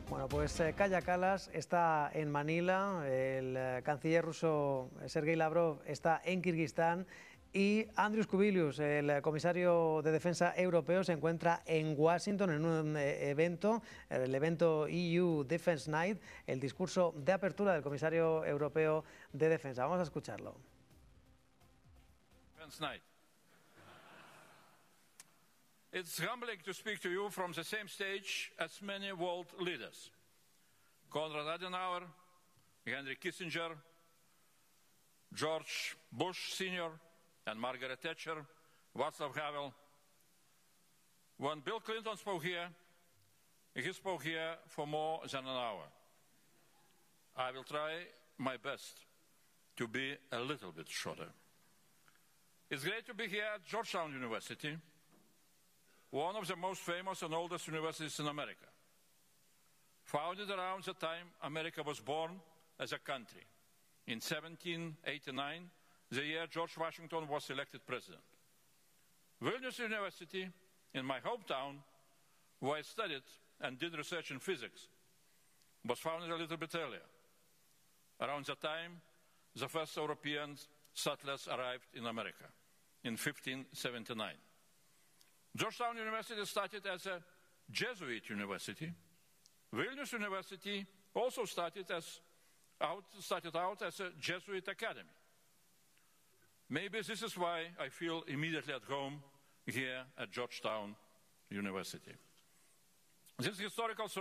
Bueno, pues Kaja Kallas está en Manila, el canciller ruso Sergei Lavrov está en Kirguistán y Andrius Kubilius, el comisario de defensa europeo, se encuentra en Washington en un evento, el evento EU Defense Night, el discurso de apertura del comisario europeo de defensa. Vamos a escucharlo. Defense Night. It's humbling to speak to you from the same stage as many world leaders. Konrad Adenauer, Henry Kissinger, George Bush Sr. and Margaret Thatcher, Václav Havel. When Bill Clinton spoke here, he spoke here for more than an hour. I will try my best to be a little bit shorter. It's great to be here at Georgetown University, one of the most famous and oldest universities in America. Founded around the time America was born as a country, in 1789, the year George Washington was elected president. Vilnius University, in my hometown, where I studied and did research in physics, was founded a little bit earlier, around the time the first European settlers arrived in America, in 1579. Georgetown University started as a Jesuit university. Vilnius University also started out as a Jesuit academy. Maybe this is why I feel immediately at home here at Georgetown University. This historical